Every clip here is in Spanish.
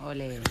Ole.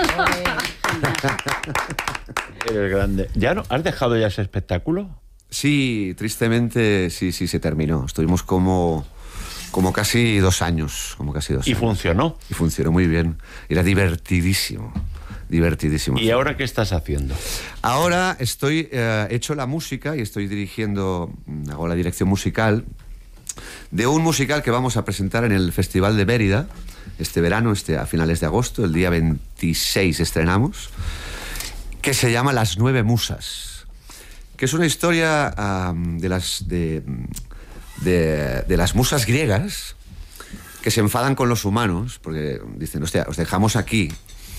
Eres grande. ¿Ya no? ¿Has dejado ya ese espectáculo? Sí, tristemente sí se terminó. Estuvimos como casi 2 años. ¿Y funcionó? Y funcionó muy bien. Era divertidísimo. Divertidísimo. ¿Y ahora qué estás haciendo? Ahora estoy hecho la música y estoy hago la dirección musical de un musical que vamos a presentar en el Festival de Mérida este verano, a finales de agosto, el día 26 estrenamos, que se llama Las 9 Musas, que es una historia de las musas griegas que se enfadan con los humanos porque dicen, hostia, os dejamos aquí,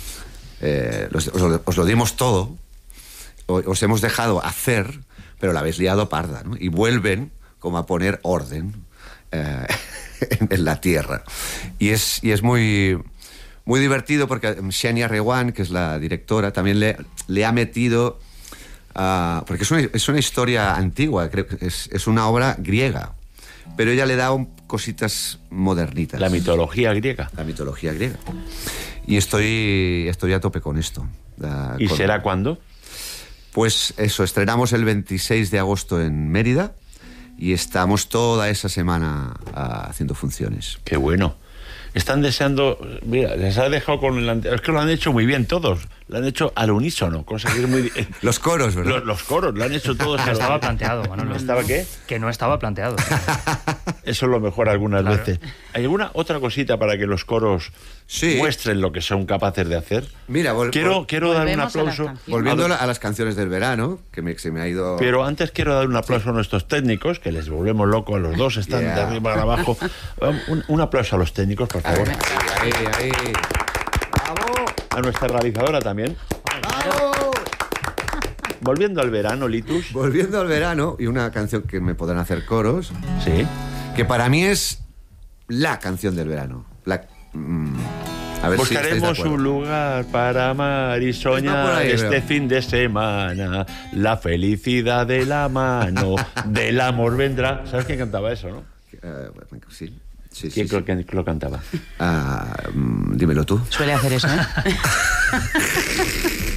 os lo dimos todo, os hemos dejado hacer, pero la habéis liado parda, ¿no? Y vuelven como a poner orden en la tierra. Y es muy, muy divertido porque Xenia Rewan, que es la directora, también le ha metido... porque es una historia antigua, creo que es una obra griega, pero ella le da cositas modernitas. La mitología griega. La mitología griega. Y estoy a tope con esto. ¿Y será cuándo? Pues eso, estrenamos el 26 de agosto en Mérida y estamos toda esa semana haciendo funciones. ¡Qué bueno! Están deseando... Mira, les ha dejado con el... Es que lo han hecho muy bien todos. Lo han hecho al unísono. Conseguir muy bien. Los coros, ¿verdad? Los coros, lo han hecho todos. No estaba planteado, Manolo. ¿No estaba qué? Que no estaba planteado. Eso es lo mejor algunas Claro. veces. ¿Hay alguna otra cosita para que los coros muestren lo que son capaces de hacer? Mira, quiero dar un Volvemos a las aplauso. canciones. volviendo a las canciones del verano, que se me ha ido... Pero antes quiero dar un aplauso a nuestros técnicos, que les volvemos locos a los dos, están de arriba para abajo. Un aplauso a los técnicos, por favor. Ahí. ¡Bravo! A nuestra realizadora también. ¡Bravo! Volviendo al verano, Litus. Volviendo al verano, y una canción que me podrán hacer coros, Sí. que para mí es la canción del verano. A ver si estáis de Buscaremos acuerdo. un lugar para amar y Pues va por soñar ahí, este veo. fin de semana. La felicidad de la mano del amor vendrá. ¿Sabes quién cantaba eso, no? Bueno, sí. Sí, ¿Quién sí. creo que lo cantaba? Dímelo tú. Suele hacer eso, ¿eh?